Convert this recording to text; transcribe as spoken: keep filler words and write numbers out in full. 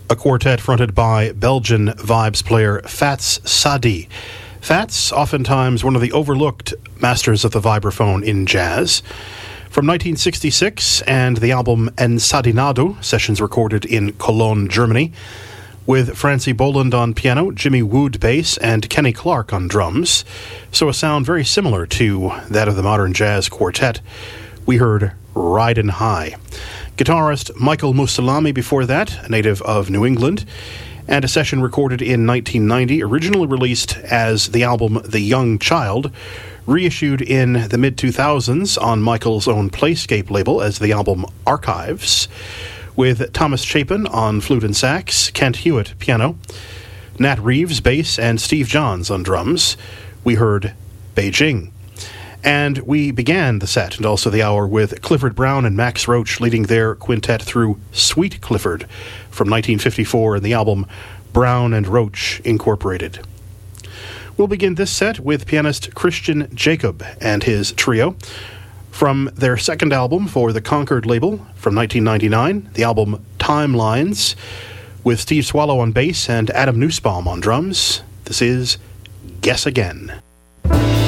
a quartet fronted by Belgian vibes player Fats Sadi. Fats, oftentimes one of the overlooked masters of the vibraphone in jazz. From nineteen sixty-six, and the album Ensadinado, sessions recorded in Cologne, Germany, with Francie Boland on piano, Jimmy Wood bass, and Kenny Clark on drums. So a sound very similar to that of the modern jazz quartet. We heard Ridin' High. Guitarist Michael Musalami before that, a native of New England, and a session recorded in nineteen ninety, originally released as the album The Young Child, reissued in the mid two thousands on Michael's own Playscape label as the album Archives, with Thomas Chapin on flute and sax, Kent Hewitt piano, Nat Reeves bass, and Steve Johns on drums. We heard Beijing. And we began the set and also the hour with Clifford Brown and Max Roach leading their quintet through Sweet Clifford from nineteen fifty-four in the album Brown and Roach Incorporated. We'll begin this set with pianist Christian Jacob and his trio from their second album for the Concord label from nineteen ninety-nine, the album Timelines, with Steve Swallow on bass and Adam Nussbaum on drums. This is Guess Again.